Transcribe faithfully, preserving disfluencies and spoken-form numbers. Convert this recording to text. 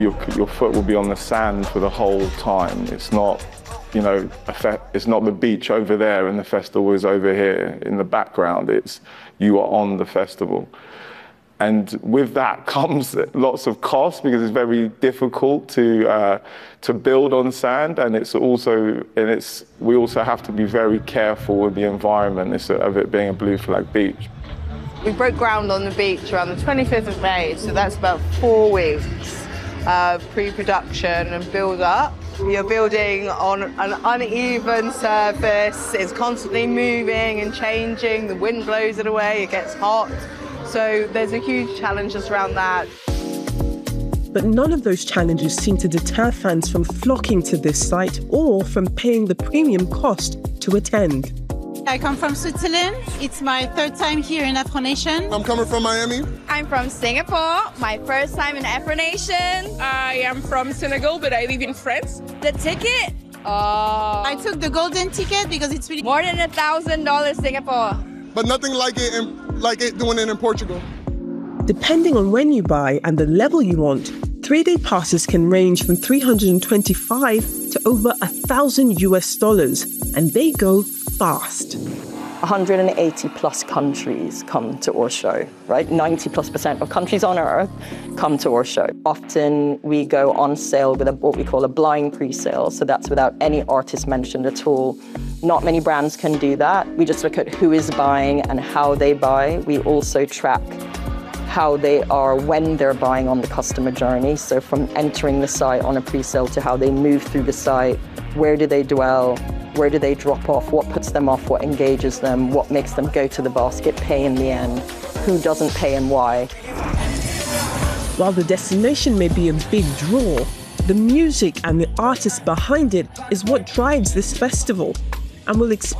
Your, your foot will be on the sand for the whole time. It's not, you know, a fe it's not the beach over there and the festival is over here in the background. It's, you are on the festival. And with that comes lots of cost because it's very difficult to uh, to build on sand, and it's also and it's we also have to be very careful with the environment of it being a blue flag beach. We broke ground on the beach around the twenty-fifth of May, so that's about four weeks of pre-production and build-up. You're building on an uneven surface. It's constantly moving and changing. The wind blows it away. It gets hot. So there's a huge challenge just around that. But none of those challenges seem to deter fans from flocking to this site or from paying the premium cost to attend. I come from Switzerland. It's my third time here in Afro Nation. I'm coming from Miami. I'm from Singapore. My first time in Afro Nation. I am from Senegal, but I live in France. The ticket? Oh. I took the golden ticket because it's really more than a thousand dollars Singapore. But nothing like it, in, like it doing it in Portugal. Depending on when you buy and the level you want, three-day passes can range from three hundred twenty-five to over a thousand U S dollars, and they go fast. one hundred eighty plus countries come to our show, right? ninety plus percent of countries on earth come to our show. Often we go on sale with a, what we call a blind pre-sale, so that's without any artist mentioned at all. Not many brands can do that. We just look at who is buying and how they buy. We also track how they are when they're buying on the customer journey. So from entering the site on a pre-sale to how they move through the site, where do they dwell, where do they drop off, what puts them off, what engages them, what makes them go to the basket, pay in the end, who doesn't pay and why. While the destination may be a big draw, the music and the artists behind it is what drives this festival, and we'll explore